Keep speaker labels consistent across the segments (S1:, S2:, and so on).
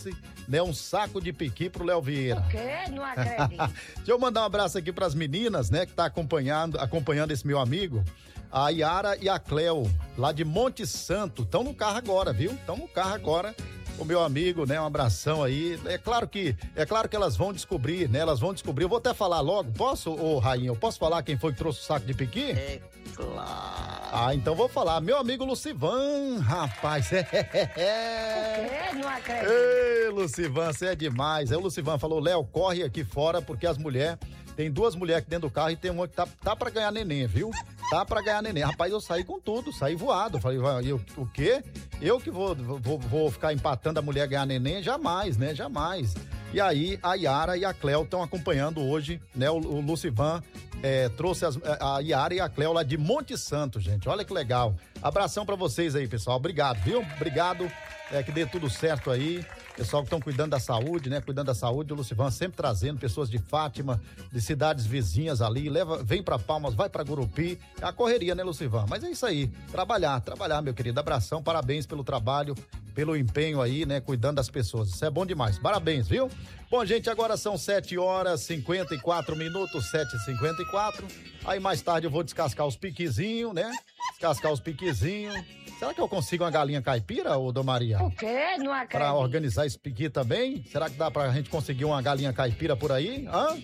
S1: trouxe, né, um saco de piqui pro Léo Vieira.
S2: O quê? Não acredito.
S1: Deixa eu mandar um abraço aqui pras meninas, né, que tá acompanhando esse meu amigo, a Yara e a Cleo, lá de Monte Santo. Estão no carro agora, viu? Estão no carro agora. O meu amigo, né? Um abração aí. É claro que elas vão descobrir, né? Elas vão descobrir. Eu vou até falar logo. Posso, ô Rainha? Eu posso falar quem foi que trouxe o saco de piqui?
S3: É claro.
S1: Ah, então vou falar. Meu amigo Lucivan, rapaz.
S2: O quê? Não acredito.
S1: Ei, Lucivan, você é demais. Aí o Lucivan falou, Léo, corre aqui fora porque as mulheres... Tem duas mulheres aqui dentro do carro e tem uma que tá pra ganhar neném, viu? Tá pra ganhar neném. Rapaz, eu saí com tudo, saí voado. Falei, o quê? Eu que vou ficar empatando a mulher ganhar neném? Jamais, né? Jamais. E aí, a Yara e a Cleo estão acompanhando hoje, né? O Lucivan trouxe a Yara e a Cleo lá de Monte Santo, gente. Olha que legal. Abração pra vocês aí, pessoal. Obrigado, viu? Obrigado. Que dê tudo certo aí. Pessoal que estão cuidando da saúde, né? Cuidando da saúde, o Lucivan sempre trazendo pessoas de Fátima, de cidades vizinhas ali, vem pra Palmas, vai pra Gurupi, é a correria, né, Lucivan? Mas é isso aí, trabalhar, meu querido, abração, parabéns pelo trabalho, pelo empenho aí, né, cuidando das pessoas, isso é bom demais, parabéns, viu? Bom, gente, agora são 7h54, 7h54, aí mais tarde eu vou descascar os piquizinhos, né? Será que eu consigo uma galinha caipira, ô Dom Maria?
S2: O quê? Não acredito.
S1: Pra organizar esse piqui também? Será que dá pra gente conseguir uma galinha caipira por aí? Hã?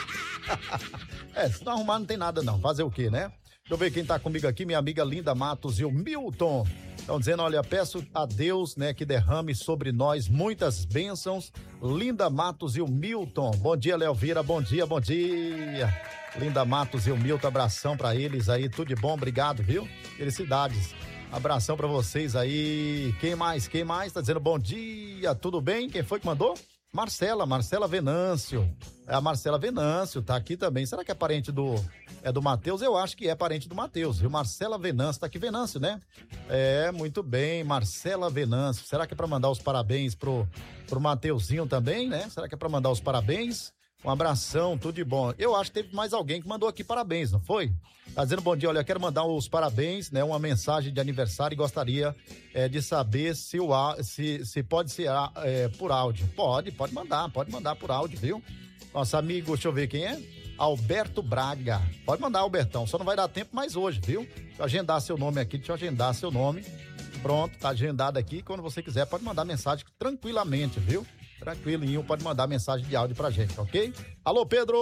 S1: Se não arrumar não tem nada não, fazer o quê, né? Deixa eu ver quem tá comigo aqui, minha amiga Linda Matos e o Milton. Estão dizendo, olha, peço a Deus, né, que derrame sobre nós muitas bênçãos. Linda Matos e o Milton. Bom dia, Léo Vieira, bom dia. Linda Matos e o Milton, abração pra eles aí, tudo de bom, obrigado, viu? Felicidades. Abração pra vocês aí. Quem mais? Tá dizendo bom dia, tudo bem? Quem foi que mandou? Marcela Venâncio. A Marcela Venâncio tá aqui também. Será que é parente do Matheus? Eu acho que é parente do Matheus, viu? Marcela Venâncio, tá aqui Venâncio, né? Muito bem, Marcela Venâncio. Será que é pra mandar os parabéns pro Mateuzinho também, né? Será que é pra mandar os parabéns? Um abração, tudo de bom. Eu acho que teve mais alguém que mandou aqui parabéns, não foi? Tá dizendo bom dia, olha, eu quero mandar os parabéns, né? Uma mensagem de aniversário e gostaria de saber se pode ser por áudio. Pode mandar por áudio, viu? Nosso amigo, deixa eu ver quem é? Alberto Braga. Pode mandar, Albertão, só não vai dar tempo mais hoje, viu? Deixa eu agendar seu nome aqui, Pronto, tá agendado aqui. Quando você quiser, pode mandar mensagem tranquilamente, viu? Tranquilinho, pode mandar mensagem de áudio pra gente, ok? Alô, Pedro!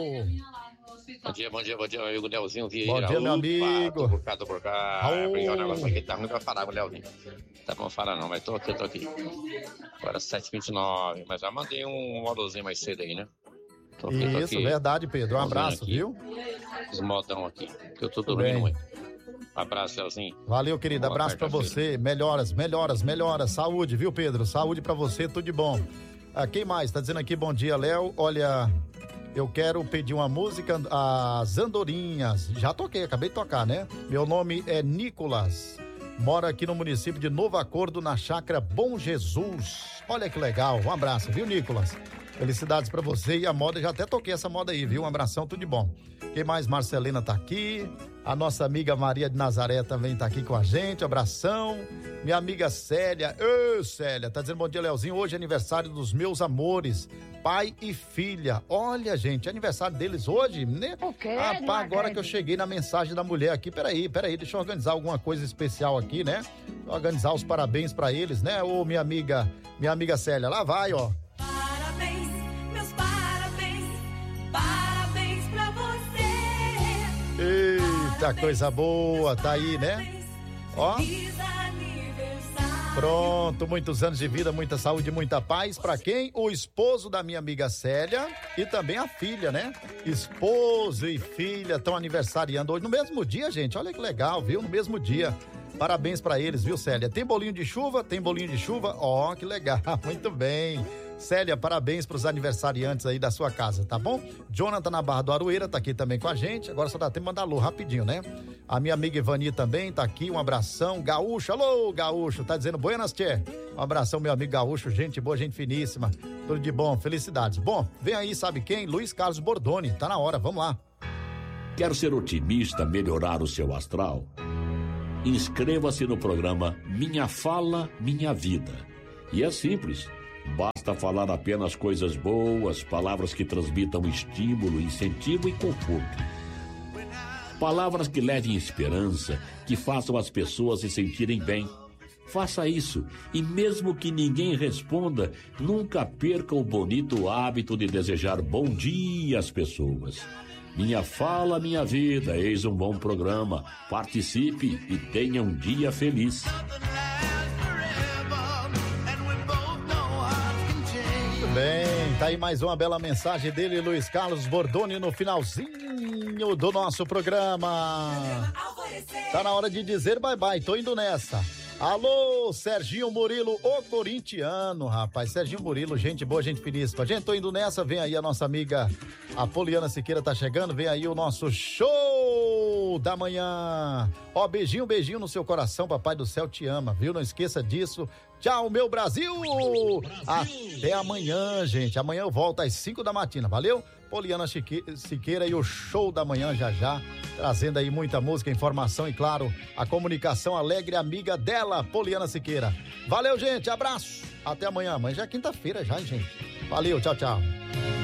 S4: Bom dia, meu amigo Leozinho Vieira.
S1: Bom dia, meu amigo.
S4: Tô por cá. Obrigado, o negócio aqui tá ruim pra falar, Leozinho. Tá bom falar não, mas tô aqui. Agora 7h29, mas já mandei um modãozinho mais cedo aí, né?
S1: Tô aqui. Verdade, Pedro. Um abraço, aqui, viu?
S4: Os modão aqui, que eu tô dormindo muito. Abraço, Leozinho.
S1: Valeu, querido. Abraço pra você. Melhoras. Saúde, viu, Pedro? Saúde pra você, tudo de bom. Quem mais? Tá dizendo aqui, bom dia, Léo. Olha, eu quero pedir uma música, as Andorinhas. Já toquei, acabei de tocar, né? Meu nome é Nicolas. Mora aqui no município de Novo Acordo, na chácara Bom Jesus. Olha que legal. Um abraço, viu, Nicolas? Felicidades pra você e a moda, já até toquei essa moda aí, viu? Um abração, tudo de bom. Quem mais? Marcelina tá aqui. A nossa amiga Maria de Nazaré também tá aqui com a gente. Abração. Minha amiga Célia. Célia, tá dizendo bom dia, Leozinho. Hoje é aniversário dos meus amores, pai e filha. Olha, gente, é aniversário deles hoje, né? Rapaz, agora que eu cheguei na mensagem da mulher aqui, peraí, deixa eu organizar alguma coisa especial aqui, né? Organizar os parabéns pra eles, né? Ô, minha amiga Célia, lá vai, ó. Eita, coisa boa, tá aí, né? Ó. Pronto, muitos anos de vida, muita saúde, muita paz. Pra quem? O esposo da minha amiga Célia e também a filha, né? Esposo e filha estão aniversariando hoje no mesmo dia, gente. Olha que legal, viu? No mesmo dia. Parabéns pra eles, viu, Célia? Tem bolinho de chuva? Ó, que legal, muito bem. Célia, parabéns pros aniversariantes aí da sua casa, tá bom? Jonathan na Barra do Aroeira tá aqui também com a gente. Agora só dá tempo de mandar alô rapidinho, né? A minha amiga Ivani também tá aqui, um abração. Gaúcho, alô, Gaúcho, tá dizendo buenas, tchê. Um abração, meu amigo Gaúcho, gente boa, gente finíssima. Tudo de bom, felicidades. Bom, vem aí, sabe quem? Luiz Carlos Bordoni, tá na hora, vamos lá.
S5: Quer ser otimista, melhorar o seu astral? Inscreva-se no programa Minha Fala, Minha Vida. E é simples. Basta falar apenas coisas boas, palavras que transmitam estímulo, incentivo e conforto. Palavras que levem esperança, que façam as pessoas se sentirem bem. Faça isso e mesmo que ninguém responda, nunca perca o bonito hábito de desejar bom dia às pessoas. Minha fala, minha vida, eis um bom programa. Participe e tenha um dia feliz.
S1: Bem, tá aí mais uma bela mensagem dele, Luiz Carlos Bordoni, no finalzinho do nosso programa. Tá na hora de dizer bye-bye, tô indo nessa. Alô, Serginho Murilo, o corintiano, rapaz. Serginho Murilo, gente boa, gente finíssima. Gente, tô indo nessa, vem aí a nossa amiga Poliana Siqueira tá chegando, vem aí o nosso show da manhã. Ó, beijinho, beijinho no seu coração, papai do céu te ama, viu? Não esqueça disso. Tchau, meu Brasil! Até amanhã, gente. Amanhã eu volto às 5 da matina, valeu? Poliana Siqueira e o show da manhã já, trazendo aí muita música, informação e, claro, a comunicação alegre amiga dela, Poliana Siqueira. Valeu, gente, abraço, até amanhã. Amanhã já é quinta-feira já, gente. Valeu, tchau, tchau.